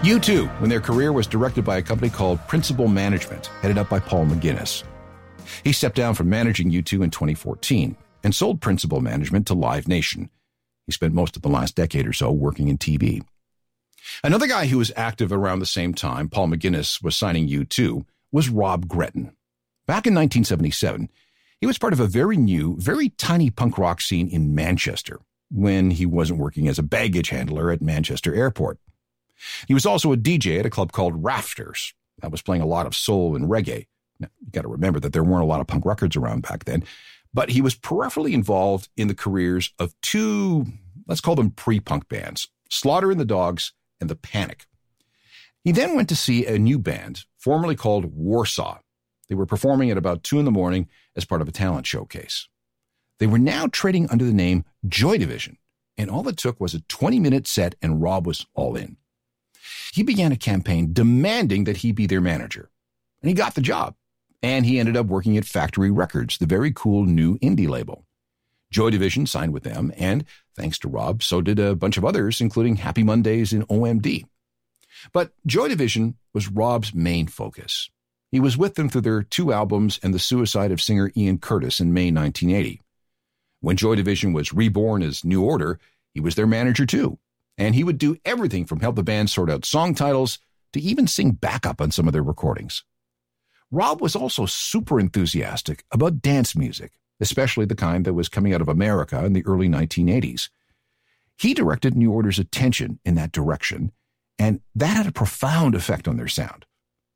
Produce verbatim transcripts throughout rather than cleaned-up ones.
U two, when their career was directed by a company called Principal Management, headed up by Paul McGuinness. He stepped down from managing U two in twenty fourteen and sold Principal Management to Live Nation. He spent most of the last decade or so working in T V. Another guy who was active around the same time Paul McGuinness was signing U two was Rob Gretton. Back in nineteen seventy-seven, he was part of a very new, very tiny punk rock scene in Manchester when he wasn't working as a baggage handler at Manchester Airport. He was also a D J at a club called Rafters that was playing a lot of soul and reggae. Now, you got to remember that there weren't a lot of punk records around back then, but he was peripherally involved in the careers of two, let's call them pre-punk bands, Slaughter and the Dogs and The Panic. He then went to see a new band, formerly called Warsaw. They were performing at about two in the morning as part of a talent showcase. They were now trading under the name Joy Division, and all it took was a twenty-minute set and Rob was all in. He began a campaign demanding that he be their manager, and he got the job. And he ended up working at Factory Records, the very cool new indie label. Joy Division signed with them, and thanks to Rob, so did a bunch of others, including Happy Mondays and O M D. But Joy Division was Rob's main focus. He was with them through their two albums and the suicide of singer Ian Curtis in May nineteen eighty. When Joy Division was reborn as New Order, he was their manager too, and he would do everything from help the band sort out song titles to even sing backup on some of their recordings. Rob was also super enthusiastic about dance music, especially the kind that was coming out of America in the early nineteen eighties. He directed New Order's attention in that direction, and that had a profound effect on their sound.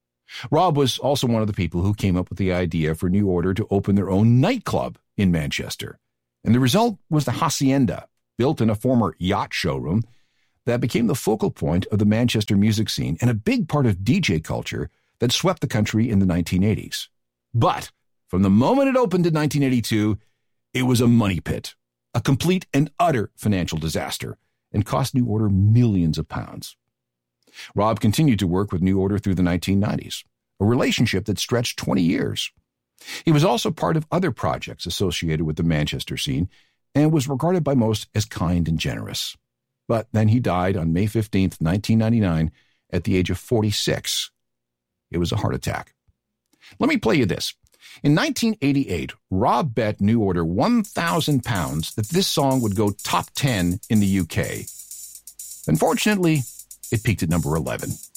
Rob was also one of the people who came up with the idea for New Order to open their own nightclub in Manchester, and the result was the Hacienda, built in a former yacht showroom that became the focal point of the Manchester music scene and a big part of D J culture that swept the country in the nineteen eighties. But from the moment it opened in nineteen eighty-two, it was a money pit, a complete and utter financial disaster, and cost New Order millions of pounds. Rob continued to work with New Order through the nineteen nineties, a relationship that stretched twenty years. He was also part of other projects associated with the Manchester scene and was regarded by most as kind and generous. But then he died on May fifteenth, nineteen ninety-nine, at the age of forty-six. It was a heart attack. Let me play you this. In nineteen eighty-eight, Rob bet New Order one thousand pounds that this song would go top ten in the U K. Unfortunately, it peaked at number eleven.